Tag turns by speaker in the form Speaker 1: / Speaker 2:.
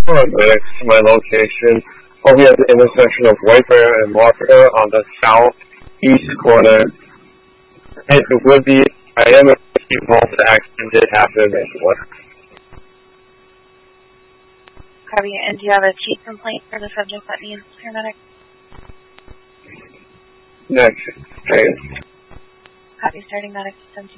Speaker 1: next to my location. I'll be at the intersection of Whitebear and Walker on the southeast corner. It would be, I am a involved the accident did happen and what?
Speaker 2: Copy, and do you have a chief complaint for the subject that needs paramedic?
Speaker 1: Next. Okay.
Speaker 2: Copy, starting medic system